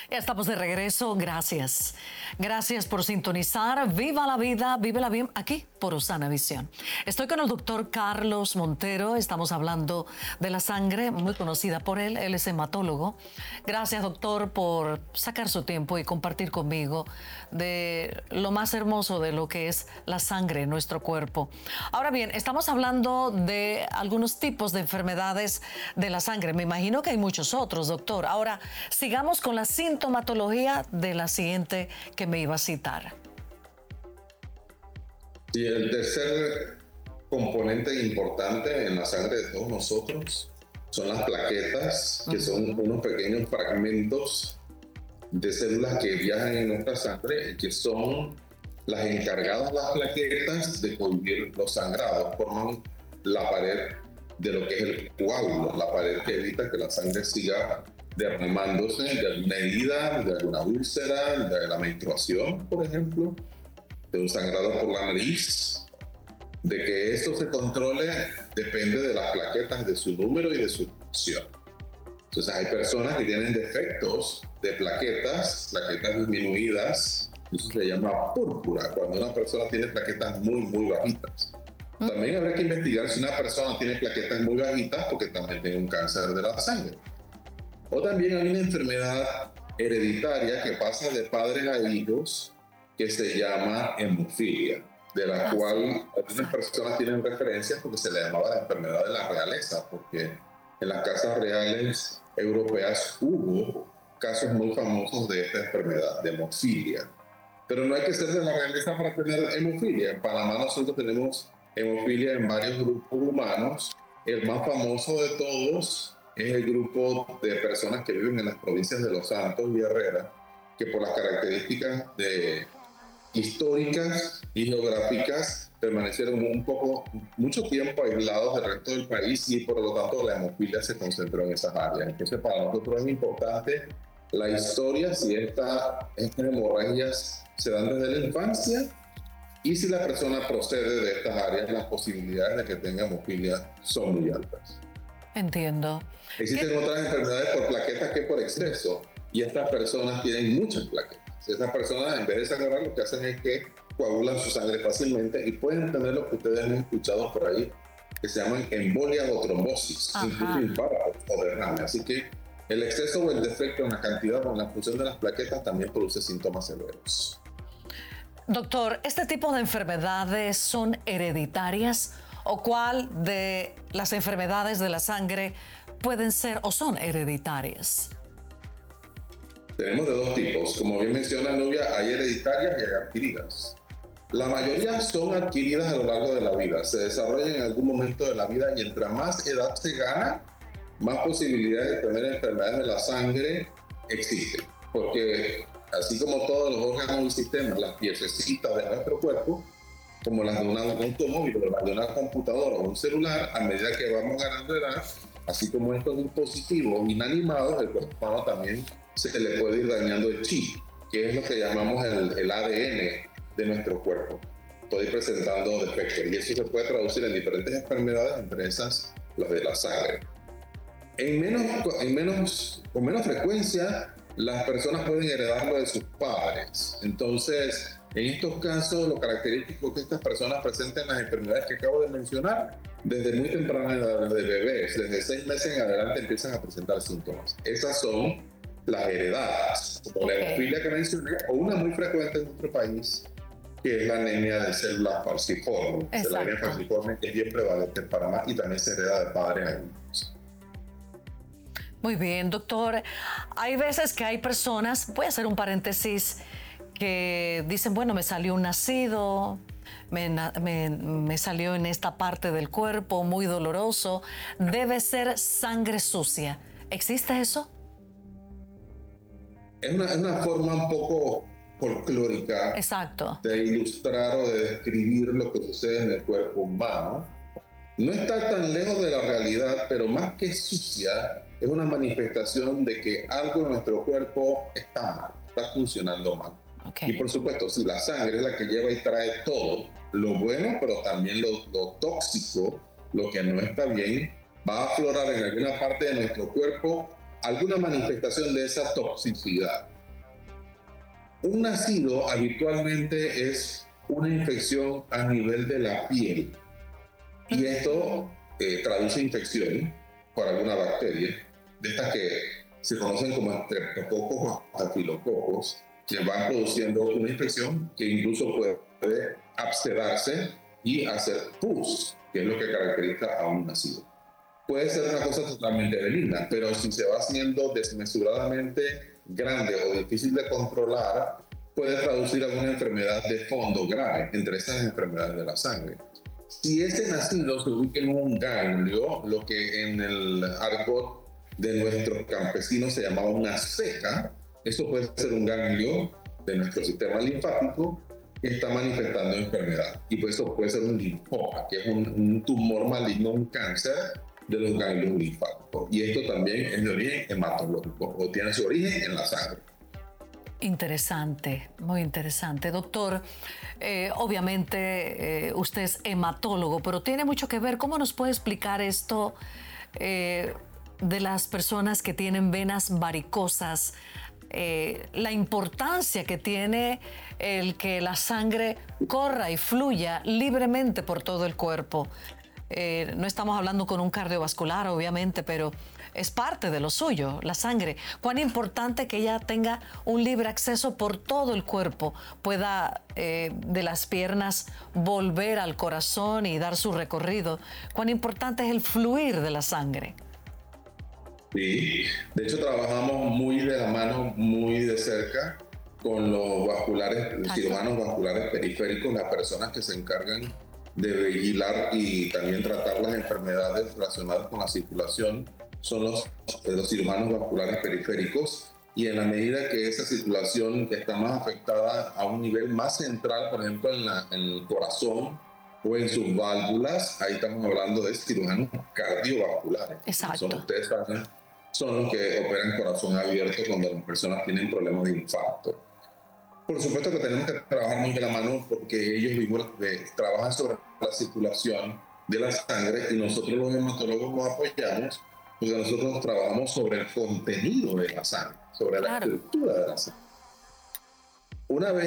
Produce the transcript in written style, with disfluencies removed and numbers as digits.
Estamos de regreso, gracias. Gracias por sintonizar. Viva la vida, vívela bien, aquí por Osana Visión. Estoy con el doctor Carlos Montero, estamos hablando de la sangre, muy conocida por él es hematólogo. Gracias, doctor, por sacar su tiempo y compartir conmigo de lo más hermoso de lo que es la sangre en nuestro cuerpo. Ahora bien, estamos hablando de algunos tipos de enfermedades de la sangre. Me imagino que hay muchos otros, doctor. Ahora, sigamos con la sintomatología de la siguiente que me iba a citar. Y el tercer componente importante en la sangre de todos nosotros son las plaquetas, que son unos pequeños fragmentos de células que viajan en nuestra sangre y que son las encargadas, las plaquetas, de cohibir los sangrados. Forman la pared de lo que es el coágulo, la pared que evita que la sangre siga derramándose de alguna herida, de alguna úlcera, de la menstruación, por ejemplo, de un sangrado por la nariz. De que esto se controle depende de las plaquetas, de su número y de su función. Entonces hay personas que tienen defectos de plaquetas disminuidas, eso se llama púrpura, cuando una persona tiene plaquetas muy bajitas. También habrá que investigar si una persona tiene plaquetas muy bajitas porque también tiene un cáncer de la sangre. O también hay una enfermedad hereditaria que pasa de padres a hijos que se llama hemofilia, de la cual algunas personas tienen referencias porque se le llamaba la enfermedad de la realeza, porque en las casas reales europeas hubo casos muy famosos de esta enfermedad, de hemofilia. Pero no hay que ser de la realeza para tener hemofilia. En Panamá nosotros tenemos hemofilia en varios grupos humanos. El más famoso de todos es el grupo de personas que viven en las provincias de Los Santos y Herrera, que por las características históricas y geográficas permanecieron mucho tiempo aislados del resto del país y por lo tanto la hemofilia se concentró en esas áreas. Entonces para nosotros es importante la historia, si estas hemorragias se dan desde la infancia y si la persona procede de estas áreas, las posibilidades de que tenga hemofilia son muy altas. Entiendo. Existen otras enfermedades por plaquetas que por exceso y estas personas tienen muchas plaquetas. Esas personas, en vez de sangrar, lo que hacen es que coagulan su sangre fácilmente y pueden tener lo que ustedes han escuchado por ahí, que se llaman embolias o trombosis, incluso infartos o derrame. Así que el exceso o el defecto en la cantidad o en la función de las plaquetas también produce síntomas severos. Doctor, ¿este tipo de enfermedades son hereditarias o cuál de las enfermedades de la sangre pueden ser o son hereditarias? Tenemos de dos tipos. Como bien menciona Nubia, hay hereditarias y hay adquiridas. La mayoría son adquiridas a lo largo de la vida. Se desarrollan en algún momento de la vida y entre más edad se gana, más posibilidades de tener enfermedades de la sangre existen. Porque así como todos los órganos y sistemas, las piececitas de nuestro cuerpo, como las de un automóvil, las de una computadora o un celular, a medida que vamos ganando edad, así como estos dispositivos inanimados, el cuerpo humano también se le puede ir dañando el chip, que es lo que llamamos el ADN de nuestro cuerpo. Puede ir presentando defectos y eso se puede traducir en diferentes enfermedades, entre esas las de la sangre. Con menos frecuencia, las personas pueden heredarlo de sus padres. Entonces, en estos casos, lo característico es que estas personas presenten las enfermedades que acabo de mencionar desde muy temprana edad, desde bebés, desde 6 meses en adelante empiezan a presentar síntomas. Esas son las heredadas, como la hemofilia que mencioné, o una muy frecuente en nuestro país, que es la anemia de células falciformes. La anemia falciforme es bien prevalente en Panamá y también se hereda de padres a hijos. Muy bien, doctor. Hay veces que hay personas, voy a hacer un paréntesis, que dicen, bueno, me salió un nacido, me salió en esta parte del cuerpo, muy doloroso, debe ser sangre sucia. ¿Existe eso? Es una forma un poco folclórica de ilustrar o de describir lo que sucede en el cuerpo humano. No está tan lejos de la realidad, pero más que sucia, es una manifestación de que algo en nuestro cuerpo está mal, está funcionando mal. Y por supuesto, si la sangre es la que lleva y trae todo, lo bueno, pero también lo tóxico, lo que no está bien, va a aflorar en alguna parte de nuestro cuerpo alguna manifestación de esa toxicidad. Un nacido habitualmente es una infección a nivel de la piel y esto traduce infección por alguna bacteria, de estas que se conocen como estreptococos o estafilococos, que van produciendo una infección que incluso puede abscedarse y hacer pus, que es lo que caracteriza a un nacido. Puede ser una cosa totalmente benigna, pero si se va haciendo desmesuradamente grande o difícil de controlar, puede traducir a una enfermedad de fondo grave, entre esas enfermedades de la sangre. Si ese nacido se ubica en un ganglio, lo que en el argot de nuestros campesinos se llamaba una ceca, esto puede ser un ganglio de nuestro sistema linfático que está manifestando enfermedad. Y pues eso puede ser un linfoma, que es un tumor maligno, un cáncer de los ganglios linfáticos. Y esto también es de origen hematológico o tiene su origen en la sangre. Interesante, muy interesante. Doctor, obviamente usted es hematólogo, pero tiene mucho que ver. ¿Cómo nos puede explicar esto de las personas que tienen venas varicosas? La importancia que tiene el que la sangre corra y fluya libremente por todo el cuerpo. No estamos hablando con un cardiovascular, obviamente, pero es parte de lo suyo, la sangre. Cuán importante que ella tenga un libre acceso por todo el cuerpo, pueda de las piernas volver al corazón y dar su recorrido. Cuán importante es el fluir de la sangre. Sí, de hecho trabajamos muy de la mano, muy de cerca con los cirujanos vasculares periféricos, las personas que se encargan de vigilar y también tratar las enfermedades relacionadas con la circulación son los cirujanos vasculares periféricos, y en la medida que esa circulación está más afectada a un nivel más central, por ejemplo en el corazón o en sus válvulas, ahí estamos hablando de cirujanos cardiovasculares. Exacto. Ustedes saben, son los que operan corazón abierto cuando las personas tienen problemas de infarto. Por supuesto que tenemos que trabajar muy de la mano porque ellos mismos trabajan sobre la circulación de la sangre y nosotros los hematólogos los apoyamos porque nosotros trabajamos sobre el contenido de la sangre, sobre la estructura de la sangre. Una vez